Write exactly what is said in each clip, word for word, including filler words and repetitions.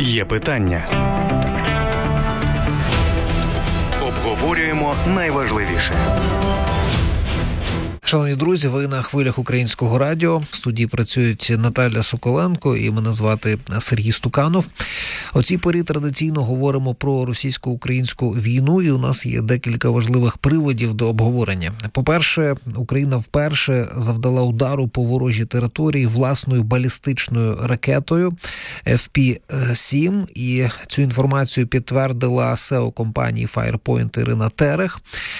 Є питання. Обговорюємо найважливіше. Шановні друзі, ви на хвилях Українського радіо. В студії працюють Наталя Соколенко і мене звати Сергій Стуканов. О цій порі традиційно говоримо про російсько-українську війну, і у нас є декілька важливих приводів до обговорення. По-перше, Україна вперше завдала удару по ворожій території власною балістичною ракетою еф пі сім, і цю інформацію підтвердила сео компанії Firepoint Ірина Терех.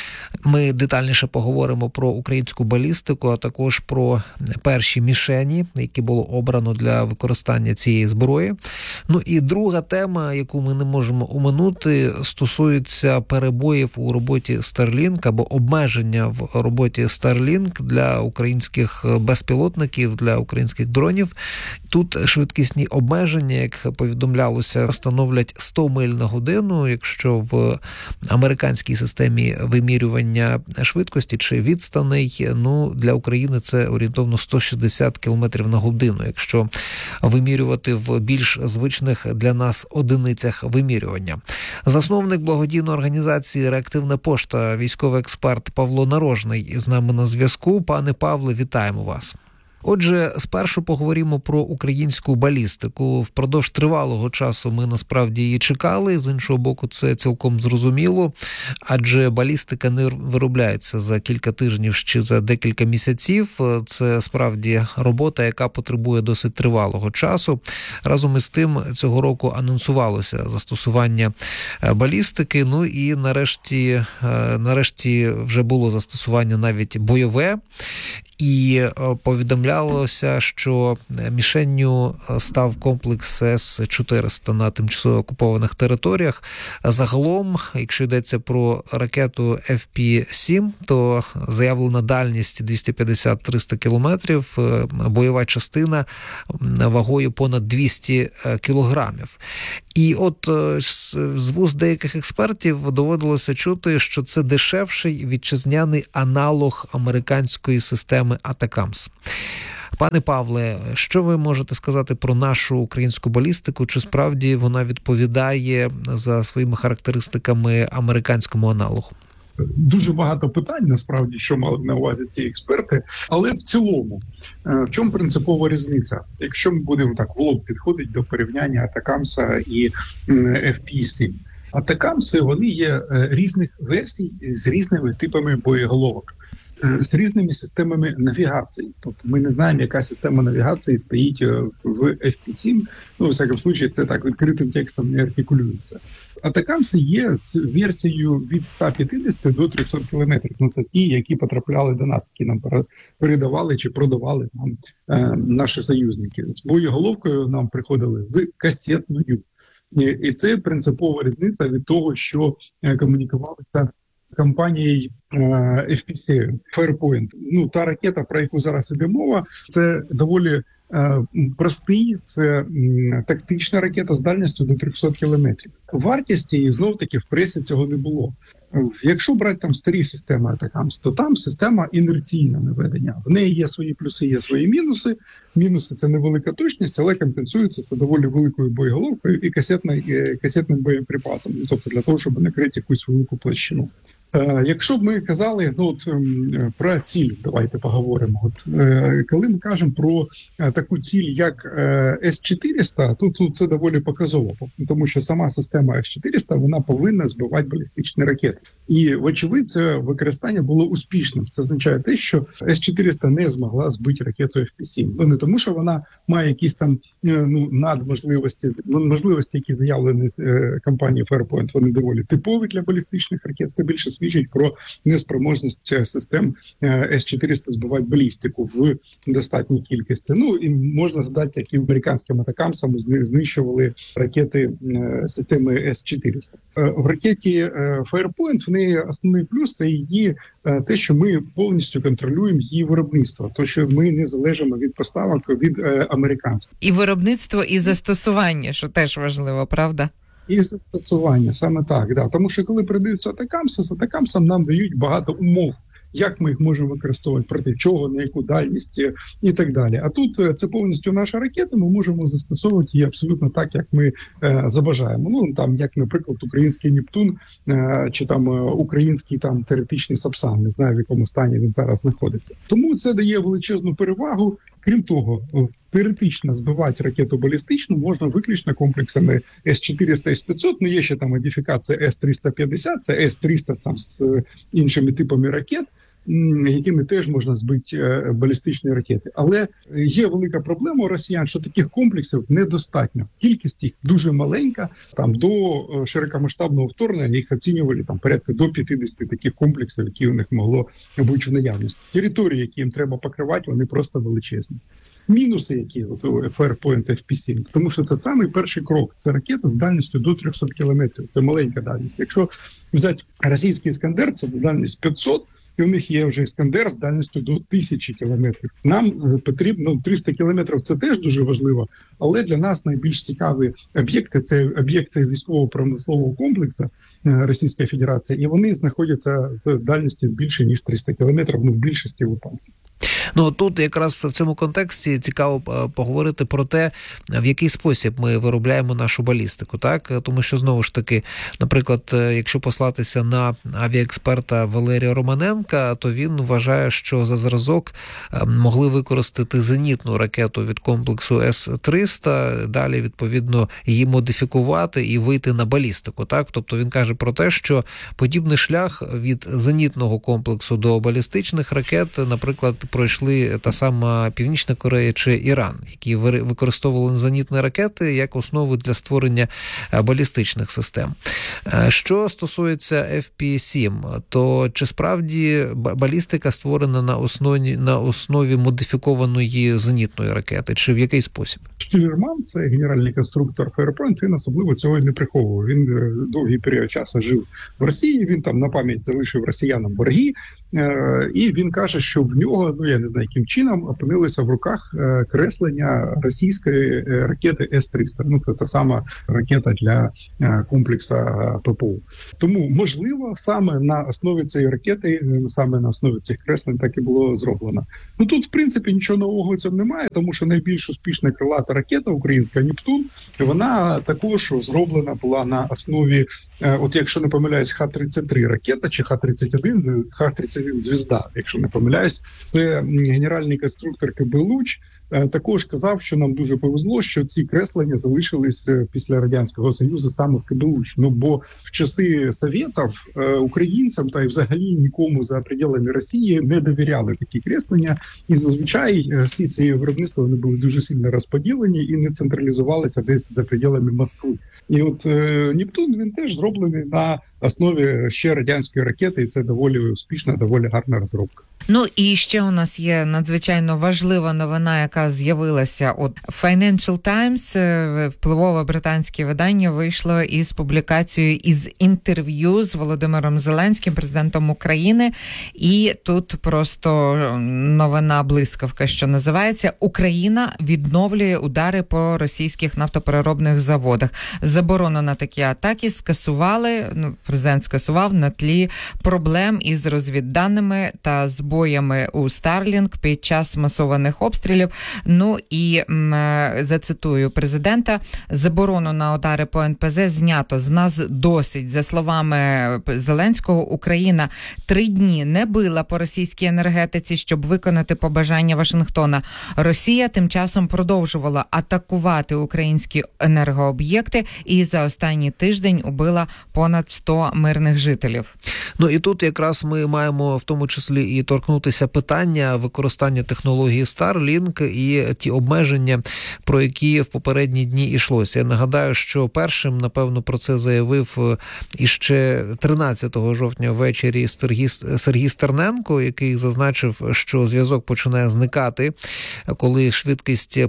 Ми детальніше поговоримо про українську балістику, а також про перші мішені, які було обрано для використання цієї зброї. Ну і друга тема, яку ми не можемо оминути, стосується перебоїв у роботі Starlink або обмеження в роботі Starlink для українських безпілотників, для українських дронів. Тут швидкісні обмеження, як повідомлялося, становлять сто миль на годину, якщо в американській системі вимірювання швидкості чи відстаней, ну, для України це орієнтовно сто шістдесят кілометрів на годину, якщо вимірювати в більш звичних для нас одиницях вимірювання. Засновник благодійної організації «Реактивна пошта», військовий експерт Павло Нарожний з нами на зв'язку. Пане Павле, вітаємо вас. Отже, спершу поговоримо про українську балістику. Впродовж тривалого часу ми насправді її чекали, з іншого боку це цілком зрозуміло, адже балістика не виробляється за кілька тижнів чи за декілька місяців. Це справді робота, яка потребує досить тривалого часу. Разом із тим, цього року анонсувалося застосування балістики, ну і нарешті, нарешті вже було застосування навіть бойове, і повідомлялося, що мішенню став комплекс ес чотириста на тимчасово окупованих територіях. Загалом, якщо йдеться про ракету еф пі сім, то заявлена дальність двісті п'ятдесят - триста кілометрів, бойова частина вагою понад двісті кілограмів. І от з вуст деяких експертів доводилося чути, що це дешевший вітчизняний аналог американської системи атакамс. Пане Павле, що ви можете сказати про нашу українську балістику? Чи справді вона відповідає за своїми характеристиками американському аналогу? Дуже багато питань, насправді, що мали на увазі ці експерти, але в цілому, в чому принципова різниця? Якщо ми будемо так в лоб підходити до порівняння атакамса і еф пі сім. Атакамси, вони є різних версій з різними типами боєголовок, з різними системами навігації. Тобто ми не знаємо, яка система навігації стоїть в еф пі сім. Ну, в всякому случаї, це так відкритим текстом не артикулюється. Атакамси є з версією від ста п'ятдесят до трьохсот кілометрів. Ну, це ті, які потрапляли до нас, які нам передавали чи продавали нам е, наші союзники. З боєголовкою нам приходили з касетною. І, і це принципова різниця від того, що е, комунікувалися компанією еф пі сім, Firepoint. Ну, та ракета, про яку зараз іде мова, це доволі е, простий, це м, тактична ракета з дальністю до трьохсот кілометрів. Вартісті, і знов-таки, в пресі цього не було. Якщо брати там старі системи атакамс, то там система інерційна наведення. В неї є свої плюси, є свої мінуси. Мінуси – це невелика точність, але компенсується це доволі великою боєголовкою і касетною, касетним боєприпасом. Тобто для того, щоб накрити якусь велику площину. Якщо б ми казали, ну от про ціль, давайте поговоримо. От коли ми кажемо про таку ціль, як ес чотириста, то тут це доволі показово, тому що сама система ес чотириста, вона повинна збивати балістичні ракети. І, вочевидь, це використання було успішним. Це означає те, що ес чотириста не змогла збити ракету еф пі сім. Ну, не тому, що вона має якісь там ну, надможливості, можливості, які заявлені з компанією Firepoint, вони доволі типові для балістичних ракет. Це більше свідчить про неспроможність систем ес чотириста збивати балістику в достатній кількості. Ну, і можна згадати, як і американським атакамсам знищували ракети системи ес чотириста. В ракеті Firepoint в неї основний плюс – це її те, що ми повністю контролюємо її виробництво, то що ми не залежимо від поставок від американців. І виробництво, і застосування, що теж важливо, правда? І застосування, саме так, да. Тому що коли передаються атакамси, з атакамсом нам дають багато умов, як ми їх можемо використовувати, проти чого, на яку дальність і так далі. А тут це повністю наша ракета, ми можемо застосовувати її абсолютно так, як ми е, забажаємо. Ну, там, як, наприклад, український Нептун е, чи там е, український там теоретичний Сапсан, не знаю, в якому стані він зараз знаходиться. Тому це дає величезну перевагу. Крім того, теоретично збивати ракету балістичну можна виключно комплексами С чотириста, С п'ятсот, ну є ще там модифікація С триста п'ятдесят, це С триста там з іншими типами ракет, якими теж можна збити балістичні ракети. Але є велика проблема у росіян, що таких комплексів недостатньо. Кількість їх дуже маленька. Там до широкомасштабного вторгнення їх оцінювали там порядка до п'ятдесят таких комплексів, які у них могло бути в наявності. Території, які їм треба покривати, вони просто величезні. Мінуси, які от у Fairpoint Ф Пі сім, тому що це самий перший крок. Це ракета з дальністю до триста кілометрів. Це маленька дальність. Якщо взяти російський Іскандер, це дальність п'ятсот, і у них є вже Іскандер з дальністю до тисячі кілометрів. Нам потрібно, триста кілометрів це теж дуже важливо, але для нас найбільш цікаві об'єкти – це об'єкти військово-промислового комплексу Російської Федерації, і вони знаходяться з дальністю більше, ніж триста кілометрів, ну, в більшості випадків. Ну, тут якраз в цьому контексті цікаво поговорити про те, в який спосіб ми виробляємо нашу балістику, так? Тому що, знову ж таки, наприклад, якщо послатися на авіаексперта Валерія Романенка, то він вважає, що за зразок могли використати зенітну ракету від комплексу С триста, далі, відповідно, її модифікувати і вийти на балістику, так? Тобто він каже про те, що подібний шлях від зенітного комплексу до балістичних ракет, наприклад, пройшли та сама Північна Корея чи Іран, які використовували зенітні ракети як основу для створення балістичних систем. Що стосується Ф Пі сім, то чи справді балістика створена на основі, на основі модифікованої зенітної ракети, чи в який спосіб? Штілерман, це генеральний конструктор Fairpoint, він особливо цього і не приховував. Він довгий період часу жив в Росії, він там на пам'ять залишив росіянам борги, і він каже, що в нього, ну я не знаю, яким чином, опинилися в руках креслення російської ракети С триста. Ну, це та сама ракета для комплексу П П О. Тому, можливо, саме на основі цієї ракети, саме на основі цих креслень так і було зроблено. Ну, тут, в принципі, нічого нового цього немає, тому що найбільш успішна крилата ракета українська «Нептун», вона також зроблена була на основі, от якщо не помиляюсь, Х тридцять три ракета чи Х тридцять один, Х тридцять один «Звізда», якщо не помиляюсь. Це генеральний конструктор К Б «Луч» також казав, що нам дуже повезло, що ці креслення залишились після Радянського Союзу саме в К Б «Луч». Ну, бо в часи Совєтів українцям та й взагалі нікому за пределами Росії не довіряли такі креслення. І зазвичай всі ці виробництва вони були дуже сильно розподілені і не централізувалися десь за пределами Москви. І от е, Нептун, він теж зроблений на основі ще радянської ракети, і це доволі успішна, доволі гарна розробка. Ну і ще у нас є надзвичайно важлива новина, яка з'явилася. От Financial Times, впливове британське видання, вийшло із публікацією із інтерв'ю з Володимиром Зеленським, президентом України. І тут просто новина блискавка, що називається: Україна відновлює удари по російських нафтопереробних заводах. Заборону на такі атаки скасували, ну, президент скасував на тлі проблем із розвідданими та зборами боями у Старлінг під час масованих обстрілів. Ну і м, зацитую президента: заборону на удари по Ен Пе Зе знято. З нас досить. За словами Зеленського, Україна три дні не била по російській енергетиці, щоб виконати побажання Вашингтона. Росія тим часом продовжувала атакувати українські енергооб'єкти і за останній тиждень убила понад сто мирних жителів. Ну і тут якраз ми маємо в тому числі і торкнутися питання використання технології Starlink і ті обмеження, про які в попередні дні йшлося. Я нагадаю, що першим, напевно, про це заявив іще тринадцятого жовтня ввечері Сергій, Сергій Стерненко, який зазначив, що зв'язок починає зникати, коли швидкість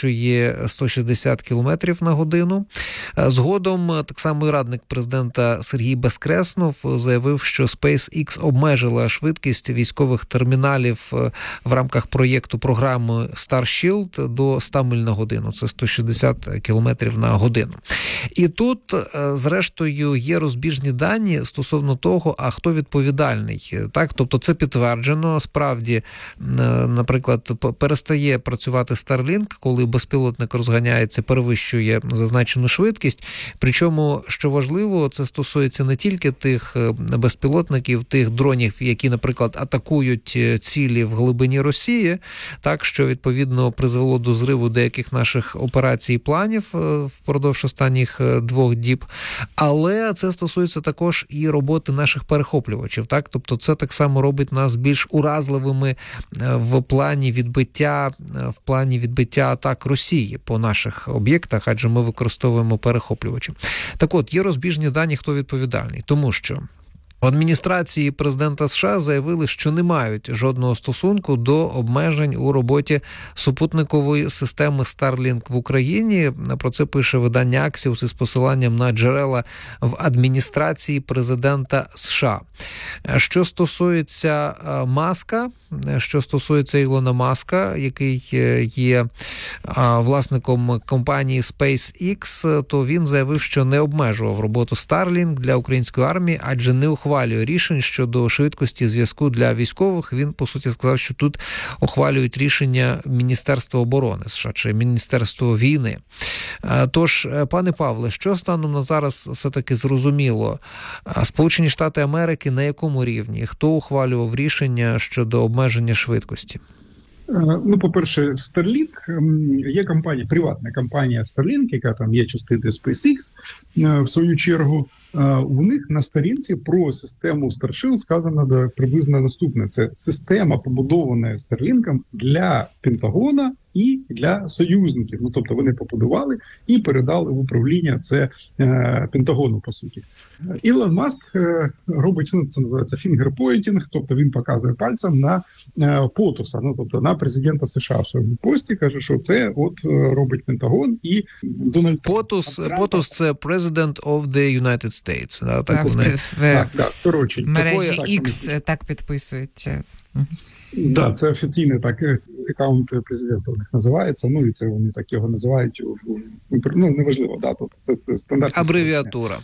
перевищує сто шістдесят кілометрів на годину. Згодом так само і радник президента Сергій Безкреснов заявив, що SpaceX обмежила швидкість військових терміналів в рамках проєкту програми Starshield до сто миль на годину. Це сто шістдесят кілометрів на годину. І тут, зрештою, є розбіжні дані стосовно того, а хто відповідальний. Так, тобто це підтверджено. Справді, наприклад, перестає працювати Starlink, коли безпілотник розганяється, перевищує зазначену швидкість. Причому, що важливо, це стосується не тільки тих безпілотників, тих дронів, які, наприклад, атакують цілі в глибині Росії, так, що, відповідно, призвело до зриву деяких наших операцій і планів впродовж останніх двох діб, але це стосується також і роботи наших перехоплювачів, так, тобто це так само робить нас більш уразливими в плані відбиття, в плані відбиття атак Росії по наших об'єктах, адже ми використовуємо перехоплювачі. Так от, є розбіжні дані, хто відповідальний, тому що в адміністрації президента США заявили, що не мають жодного стосунку до обмежень у роботі супутникової системи Starlink в Україні. Про це пише видання Axios із посиланням на джерела в адміністрації президента США. Що стосується Маска, що стосується Ілона Маска, який є власником компанії SpaceX, то він заявив, що не обмежував роботу Starlink для української армії, адже не ухвалював ухвалює рішень щодо швидкості зв'язку для військових. Він, по суті, сказав, що тут ухвалюють рішення Міністерства оборони США чи Міністерство війни. Тож, пане Павле, що станом на зараз все-таки зрозуміло? Сполучені Штати Америки на якому рівні? Хто ухвалював рішення щодо обмеження швидкості? Ну, по-перше, Starlink, є компанія, приватна компанія Starlink, яка там є частиною SpaceX, в свою чергу. У них на сторінці про систему Starshield сказано приблизно наступне. Це система, побудована Starlink'ом для Пентагона і для союзників. Ну, тобто вони побудували і передали в управління це е, Пентагону, по суті. Ілон Маск е, робить, ну, це називається фінгерпойнтінг, тобто він показує пальцем на е, Потуса, ну, тобто на президента США в своєму пості, каже, що це от е, робить Пентагон і Дональд Потус, Потус це President of the United States. Да, так, в, вони... в, в, так, так, в мережі так, X так підписують. Так, да, це офіційний так аккаунт президента у них називається, ну і це вони так його називають, ну неважливо, да, тобто це, це стандартна абревіатура.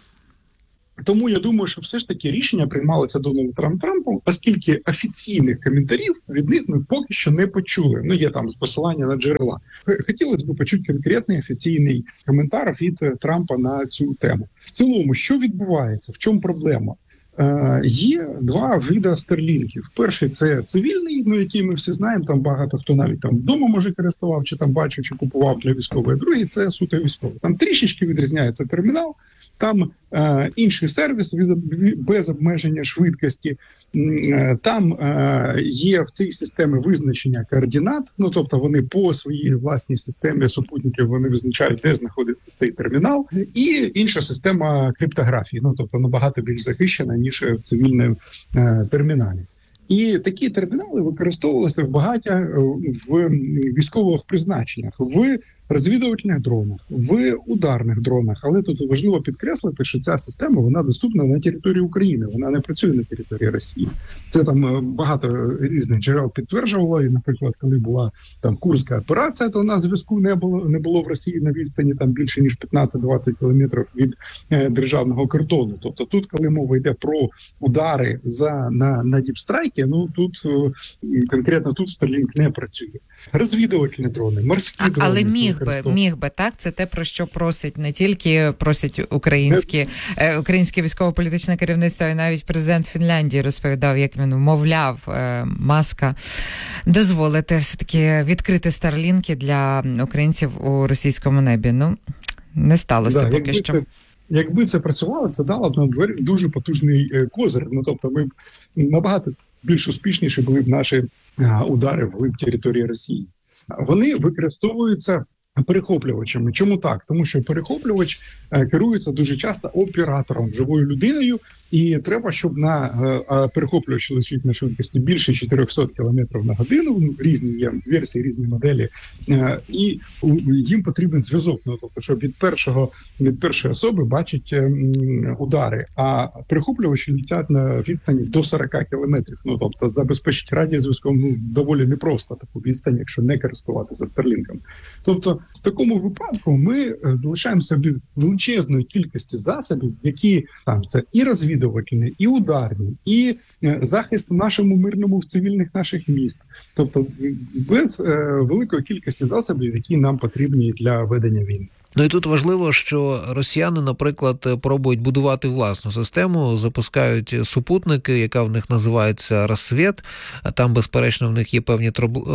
Тому я думаю, що все ж таки рішення приймалося Дональдом Трампом, оскільки офіційних коментарів від них ми поки що не почули. Ну, є там посилання на джерела. Хотілося б почути конкретний офіційний коментар від Трампа на цю тему. В цілому, що відбувається? В чому проблема? Е, є два види старлінків. Перший – це цивільний, ну, який ми всі знаємо, там багато хто навіть там вдома, може, користував, чи там бачив, чи купував для військової. Другий – це суто військовий. Там трішечки відрізняється термінал, там е, інший сервіс без обмеження швидкості, е, там е, є в цій системі визначення координат, ну тобто вони по своїй власній системі супутників вони визначають, де знаходиться цей термінал, і інша система криптографії, ну тобто набагато більш захищена, ніж в цивільному е, терміналі. І такі термінали використовувалися в багаття в військових призначеннях, в розвідувальних дронах, в ударних дронах. Але тут важливо підкреслити, що ця система, вона доступна на території України, вона не працює на території Росії. Це там багато різних джерел підтверджувало, і, наприклад, коли була там Курська операція, то у нас зв'язку не було, не було в Росії на відстані там більше ніж п'ятнадцять-двадцять кілометрів від е, державного кордону. Тобто тут, коли мова йде про удари за, на, на діпстрайки, ну тут е, конкретно тут Starlink не працює. Розвідувальні дрони, морські а, дрони. Але міг би, міг би, так? Це те, про що просить не тільки просить українські, е, українське військово-політичне керівництво, і навіть президент Фінляндії розповідав, як він вмовляв е, Маска дозволити все-таки відкрити старлінки для українців у російському небі. Ну, не сталося да, поки що. Це, якби це працювало, це дало б нам дуже потужний е, козир. Ну, тобто ми б набагато більш успішніші були б наші е, удари в території Росії. Вони використовуються перехоплювачами. Чому так? Тому що перехоплювач е, керується дуже часто оператором, живою людиною, І треба, щоб на е, перехоплювачі летять на швидкості більше чотириста кілометрів на годину, ну, різні є версії, різні моделі, е, і у, їм потрібен зв'язок, ну, тобто, щоб від першого від першої особи бачать е, удари, а перехоплювачі летять на відстані до сорок кілометрів, ну, тобто забезпечити радіозв'язком ну, доволі непросто таку відстань, якщо не користуватися Starlink'ом. Тобто, в такому випадку ми залишаємо собі величезної кількості засобів, які там це і розвідувальні, і ударні, і е, захист нашому мирному в цивільних наших міст. Тобто без е, великої кількості засобів, які нам потрібні для ведення війни. Ну і тут важливо, що росіяни, наприклад, пробують будувати власну систему, запускають супутники, яка в них називається «Рассвіт», а там, безперечно, в них є певні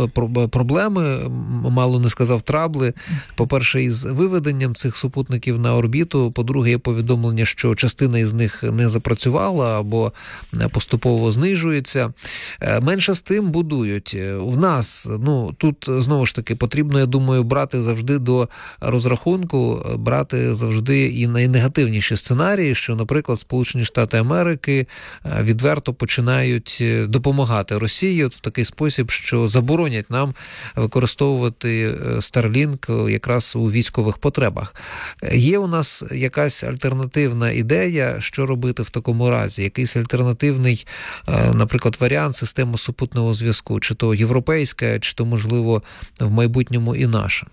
проблеми, мало не сказав трабли. По-перше, із виведенням цих супутників на орбіту, по-друге, є повідомлення, що частина із них не запрацювала або поступово знижується. Менше з тим будують. В нас, ну, тут, знову ж таки, потрібно, я думаю, брати завжди до розрахунку, брати завжди і найнегативніші сценарії, що, наприклад, Сполучені Штати Америки відверто починають допомагати Росії от в такий спосіб, що заборонять нам використовувати Starlink якраз у військових потребах. Є у нас якась альтернативна ідея, що робити в такому разі? Якийсь альтернативний, наприклад, варіант системи супутного зв'язку, чи то європейська, чи то, можливо, в майбутньому і наша?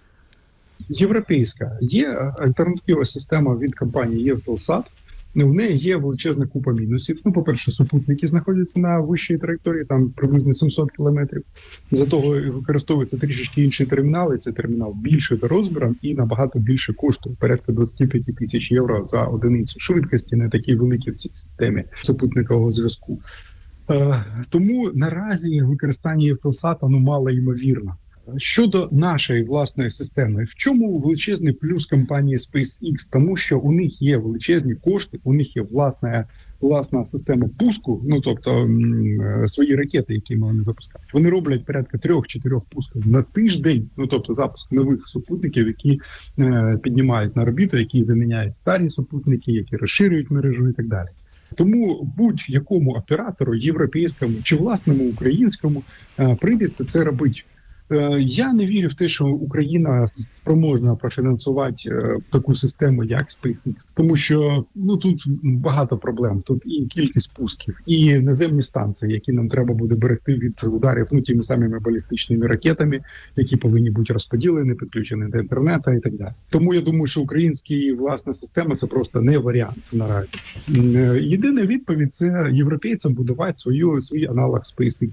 Європейська. Є альтернативна система від компанії Eutelsat. В неї є величезна купа мінусів. Ну, по-перше, супутники знаходяться на вищій траєкторії, там приблизно сімсот кілометрів. За того використовується трішечки інший термінал, і цей термінал більше за розміром і набагато більше коштує, порядка двадцять п'ять тисяч євро за одиницю швидкості, не такі великі в цій системі супутникового зв'язку. Е, тому наразі використання Eutelsat, ну, мало ймовірно. Щодо нашої власної системи, в чому величезний плюс компанії SpaceX? Тому що у них є величезні кошти, у них є власна, власна система пуску, ну тобто м- свої ракети, які вони запускають. Вони роблять порядка трьох-чотирьох пусків на тиждень, ну тобто запуск нових супутників, які е- піднімають на орбіту, які заміняють старі супутники, які розширюють мережу і так далі. Тому будь-якому оператору, європейському чи власному українському, е- прийдеться це робити. Я не вірю в те, що Україна спроможна профінансувати е, таку систему, як SpaceX, тому що ну тут багато проблем. Тут і кількість пусків, і наземні станції, які нам треба буде берегти від ударів ну тими самими балістичними ракетами, які повинні бути розподілені, підключені до інтернету і так далі. Тому я думаю, що українська власна система – це просто не варіант наразі. Єдина відповідь – це європейцям будувати свою свій аналог SpaceX.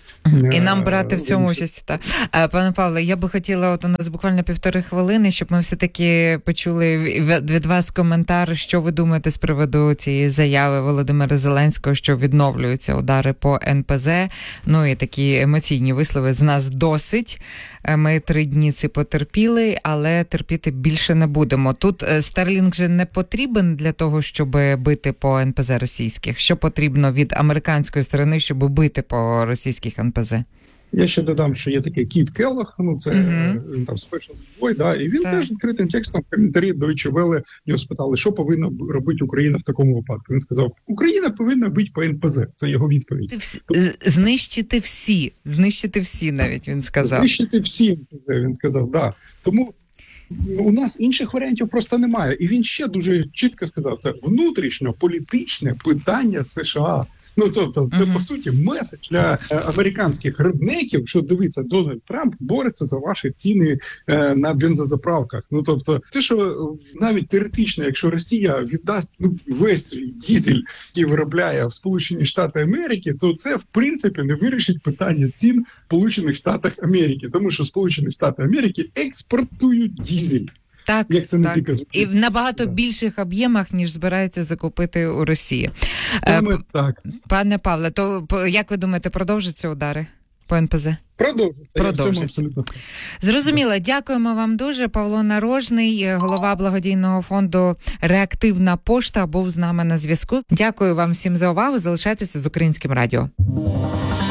І нам брати в цьому участь. Так. Пане Павле, я би хотіла, от у нас буквально півтори хвилини, щоб ми все-таки почули від вас коментар, що ви думаєте з приводу цієї заяви Володимира Зеленського, що відновлюються удари по ен пе зет. Ну і такі емоційні вислови: з нас досить, ми три дні це потерпіли, але терпіти більше не будемо. Тут Starlink же не потрібен для того, щоб бити по ен пе зет російських. Що потрібно від американської сторони, щоб бити по російських ен пе зет? Я ще додам, що є такий Кіт Келлог, ну це uh-huh. там Special Boy, да, і він так. теж відкритим текстом в коментарі Deutsche Welle його спитали, що повинна робити Україна в такому випадку. Він сказав, Україна повинна бити по ен пе зет. Це його відповідь. Вс... Знищити всі, знищити всі навіть, він сказав. Знищити всі, ен пе зет, він сказав, да. Тому у нас інших варіантів просто немає. І він ще дуже чітко сказав, це внутрішньо-політичне питання США. Ну, тобто, це, uh-huh. по суті, меседж для е, американських реднеків, що, дивіться, Дональд Трамп бореться за ваші ціни е, на бензозаправках. Ну, тобто, те, що навіть теоретично, якщо Росія віддасть ну, весь свій дізель, який виробляє в Сполучені Штати Америки, то це, в принципі, не вирішить питання цін в Сполучених Штатах Америки. Тому що Сполучені Штати Америки експортують дізель. Так, так. І в набагато да. більших об'ємах, ніж збираються закупити у Росії. Саме так. Пане Павле, то як ви думаєте, продовжаться удари по ен пе зет? Продовжиться. Продовжиться. Зрозуміло. Дякуємо вам дуже. Павло Нарожний, голова благодійного фонду «Реактивна пошта», був з нами на зв'язку. Дякую вам всім за увагу. Залишайтеся з Українським радіо.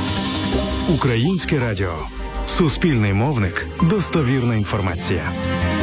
Українське радіо. Суспільний мовник. Достовірна інформація.